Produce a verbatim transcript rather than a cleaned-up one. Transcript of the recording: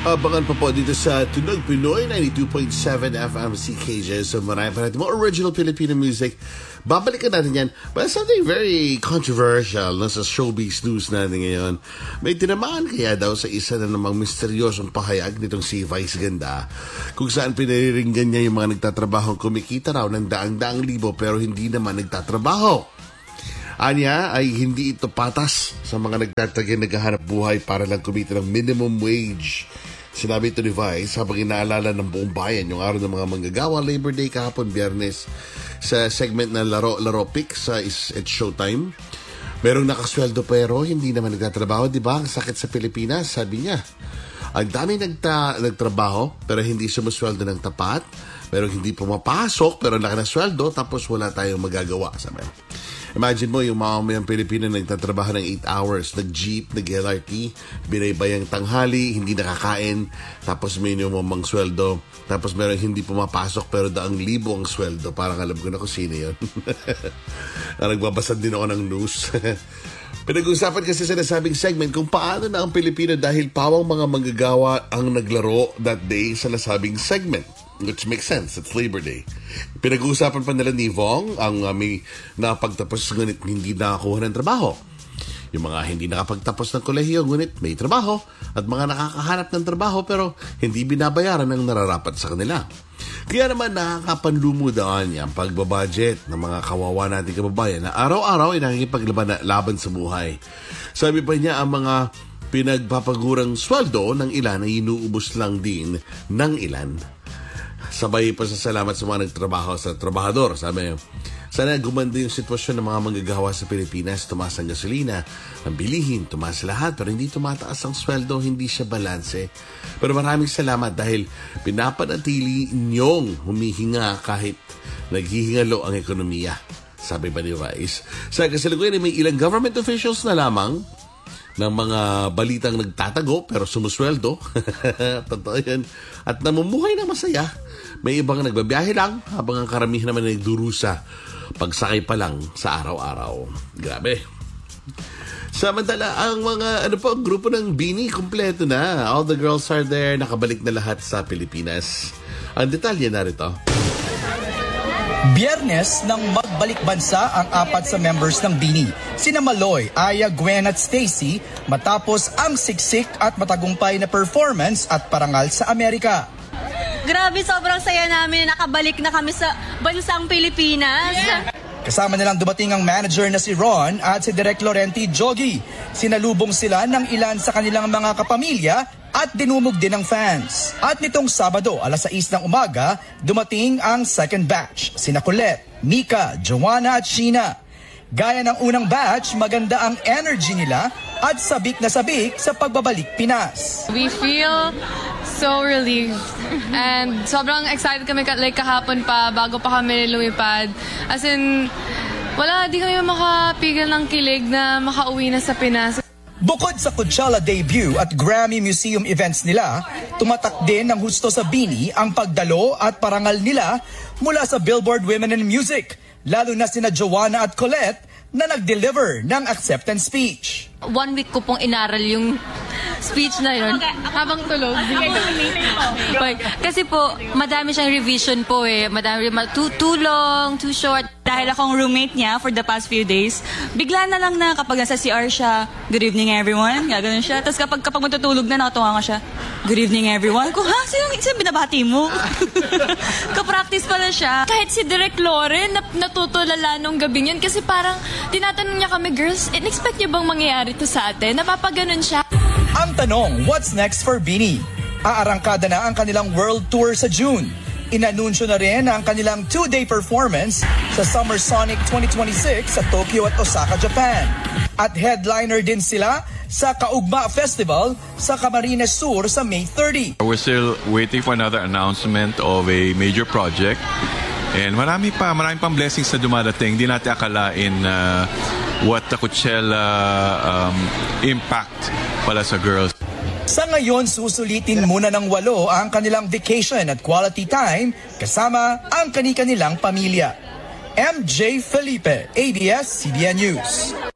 Abangan pa po dito sa Tunog Pinoy ninety-two point seven F M C K J. So marami pa natin mga original Filipino music. Babalikan natin yan. But something very controversial na sa showbiz news natin ngayon. May tinamaan kaya daw sa isa na namang misteryosong pahayag nitong si Vice Ganda, kung saan pinariringgan niya yung mga nagtatrabahong kumikita raw ng daang-daang libo pero hindi naman nagtatrabaho. Anya ay hindi ito patas sa mga nagtatagay naghahanap buhay para lang kumita ng minimum wage. Sinabi ito ni Vice habang inaalala ng buong bayan yung araw ng mga manggagawa, Labor Day kahapon Biyernes, sa segment na Laro Laro Pick sa It's Showtime. Merong nakasweldo pero hindi naman nagtatrabaho, di ba? Ang sakit sa Pilipinas, sabi niya. Ang dami nagta- nagtrabaho pero hindi sumusweldo ng tapat. Merong hindi pumapasok pero nakanasweldo tapos wala tayong magagawa, sabi. Imagine mo yung mamamayang Pilipino na nagtatrabaho ng eight hours, nag-jeep, nag-L R T, binaybayang tanghali, hindi nakakain, tapos minimum ang sweldo, tapos meron hindi pumapasok pero daang libo ang sweldo. Parang alam ko na kung sino yun. Nagbabasad din ako ng news. Pinag-usapan kasi sa nasabing segment kung paano na ang Pilipino dahil pawang mga manggagawa ang naglaro that day sa nasabing segment. Which makes sense, it's Labor Day. Pinag-uusapan pa nila ni Vong ang uh, may nakapagtapos ngunit hindi nakakuha ng trabaho. Yung mga hindi nakapagtapos ng kolehiyo ngunit may trabaho at mga nakakahanap ng trabaho pero hindi binabayaran ng nararapat sa kanila. Kaya naman nakakapanlumo daw niya ang pagbabudget ng mga kawawa nating kababayan na araw-araw ay nakikipaglaban laban sa buhay. Sabi pa niya ang mga pinagpapagurang sweldo ng ilan ay inuubos lang din ng ilan. Sabay pa sa salamat sa mga nagtrabaho sa trabahador. Sabi, sana gumanda yung sitwasyon ng mga manggagawa sa Pilipinas. Tumaas ang gasolina, ang bilihin, tumaas lahat, pero hindi tumataas ang sweldo, hindi siya balanse. Pero maraming salamat dahil pinapanatili niyong humihinga kahit naghihingalo ang ekonomiya. Sabi ba ni Rice? Sa kasalukuyan may ilang government officials na lamang ng mga balitang nagtatago pero sumusweldo. Totoo yan. At namumuhay na masaya. May ibang nagbabiyahe lang habang ang karamihan naman ay nagdurusa pagsakay pa lang sa araw-araw. Grabe. Samantala, ang mga ano po, grupo ng Bini, kompleto na. All the girls are there. Nakabalik na lahat sa Pilipinas. Ang detalye narito. Biyernes nang magbalik bansa ang apat sa members ng Bini, sina Maloy, Aya, Gwen at Stacy, matapos ang siksik at matagumpay na performance at parangal sa Amerika. Grabe, sobrang saya namin. Nakabalik na kami sa bansang Pilipinas. Yeah. Kasama nilang dumating ang manager na si Ron at si Direk Laurenti Jogi. Sinalubong sila ng ilan sa kanilang mga kapamilya at dinumog din ng fans. At nitong Sabado, alas sais ng umaga, dumating ang second batch. Sina Colette, Mika, Joanna at Sheena. Gaya ng unang batch, maganda ang energy nila at sabik na sabik sa pagbabalik Pinas. We feel so relieved and sobrang excited kami like kahapon pa bago pa kami lumipad. As in, wala, di kami makapigil ng kilig na makauwi na sa Pinas. Bukod sa Coachella debut at Grammy Museum events nila, tumatak din ng husto sa Bini ang pagdalo at parangal nila mula sa Billboard Women in Music, lalo na sina Joanna at Colette na nag-deliver ng acceptance speech. One week ko pong inaral yung speech na yun. Habang tulog. Okay. Kasi po, madami siyang revision po eh. Madami, too, too long, too short. Dahil akong roommate niya for the past few days, bigla na lang na kapag nasa C R siya, good evening everyone, gano'n siya. Tapos kapag, kapag matutulog na, nakatuwa nga siya, good evening everyone. Kung ha, sino, sino binabati mo? Kapractice pala siya. Kahit si Direk Lauren, nat natutulala nung gabi yun kasi parang tinatanong niya kami, girls, in-expect niyo bang mangyayari to sa atin? Napapaganon siya. Ang tanong, what's next for Bini? Aarangkada na ang kanilang world tour sa June. Inanunsyo na rin ang kanilang two-day performance sa Summer Sonic twenty twenty-six sa Tokyo at Osaka, Japan. At headliner din sila sa Kaugma Festival sa Camarines Sur sa May thirtieth. We're still waiting for another announcement of a major project. And marami pa, marami pang blessings na dumadating. Hindi natin akalain uh, what the Coachella um, impact pala sa girls. Sa ngayon, susulitin muna ng walo ang kanilang vacation at quality time kasama ang kani-kanilang pamilya. M J Felipe, A B S C B N News.